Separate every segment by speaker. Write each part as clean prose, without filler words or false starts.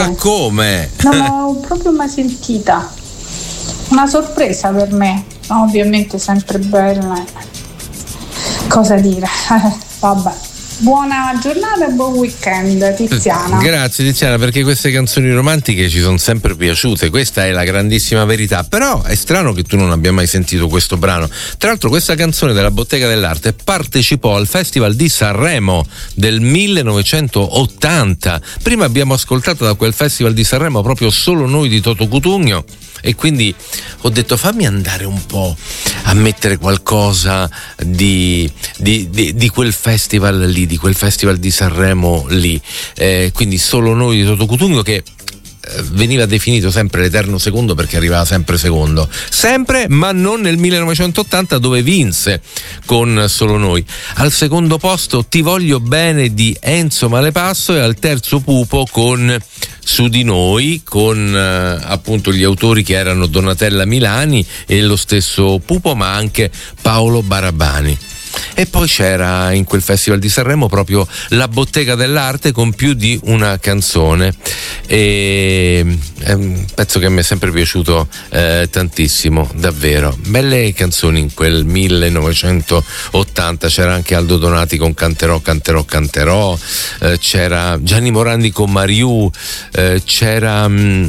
Speaker 1: Ma come?
Speaker 2: Non l'ho proprio mai sentita. Una sorpresa per me, ovviamente sempre bella. Cosa dire? Vabbè. Buona giornata e buon weekend, Tiziana.
Speaker 1: Grazie Tiziana, perché queste canzoni romantiche ci sono sempre piaciute, questa è la grandissima verità. Però è strano che tu non abbia mai sentito questo brano. Tra l'altro questa canzone della Bottega dell'Arte partecipò al Festival di Sanremo del 1980. Prima abbiamo ascoltato da quel Festival di Sanremo proprio Solo noi di Toto Cutugno, e quindi ho detto fammi andare un po' a mettere qualcosa di quel festival lì, di quel Festival di Sanremo lì, quindi Solo noi di Toto Cutugno, che veniva definito sempre l'eterno secondo perché arrivava sempre secondo, sempre, ma non nel 1980 dove vinse con Solo noi. Al secondo posto Ti voglio bene di Enzo Malepasso, e al terzo Pupo con Su di noi, con appunto gli autori che erano Donatella Milani e lo stesso Pupo, ma anche Paolo Barabani. E poi c'era in quel Festival di Sanremo proprio la Bottega dell'Arte con più di una canzone, e è un pezzo che mi è sempre piaciuto tantissimo, davvero belle canzoni in quel 1980. C'era anche Aldo Donati con Canterò, canterò, canterò, c'era Gianni Morandi con Mariù, c'era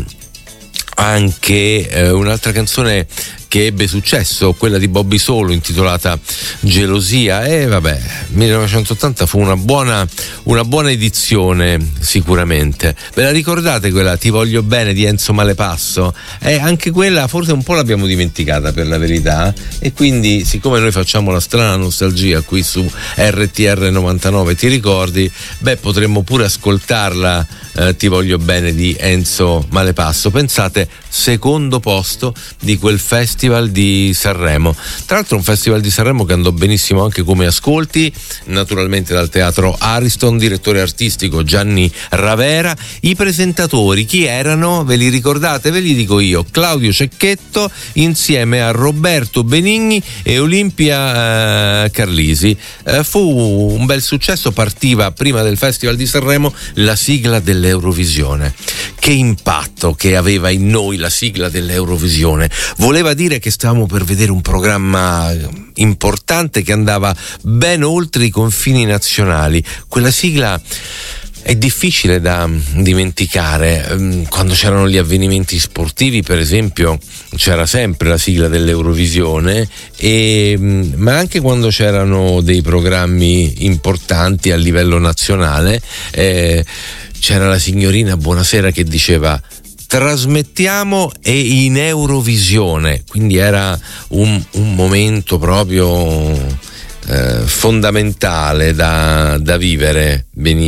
Speaker 1: anche un'altra canzone che ebbe successo, quella di Bobby Solo intitolata Gelosia. E vabbè, 1980 fu una buona edizione sicuramente. Ve la ricordate quella Ti voglio bene di Enzo Malepasso? Anche quella forse un po' l'abbiamo dimenticata, per la verità, e quindi siccome noi facciamo la strana nostalgia qui su RTR 99, ti ricordi? Beh, potremmo pure ascoltarla, Ti voglio bene di Enzo Malepasso. Pensate, secondo posto di quel Festival di Sanremo. Tra l'altro un Festival di Sanremo che andò benissimo anche come ascolti, naturalmente dal Teatro Ariston, direttore artistico Gianni Ravera. I presentatori chi erano? Ve li ricordate? Ve li dico io: Claudio Cecchetto insieme a Roberto Benigni e Olimpia Carlisi. Fu un bel successo, partiva prima del Festival di Sanremo la sigla dell'Eurovisione. Che impatto che aveva in noi la sigla dell'Eurovisione! Voleva dire che stavamo per vedere un programma importante che andava ben oltre i confini nazionali. Quella sigla è difficile da dimenticare. Quando c'erano gli avvenimenti sportivi, per esempio, c'era sempre la sigla dell'Eurovisione, ma anche quando c'erano dei programmi importanti a livello nazionale, c'era la signorina Buonasera che diceva trasmettiamo e in Eurovisione, quindi era un momento proprio fondamentale da vivere.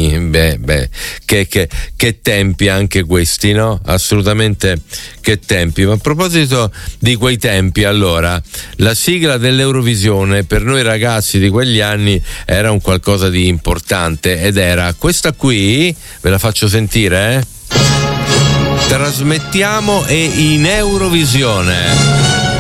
Speaker 1: Che tempi anche questi, no? Assolutamente, che tempi. Ma a proposito di quei tempi, allora, la sigla dell'Eurovisione per noi ragazzi di quegli anni era un qualcosa di importante, ed era questa qui, ve la faccio sentire, trasmettiamo e in Eurovisione.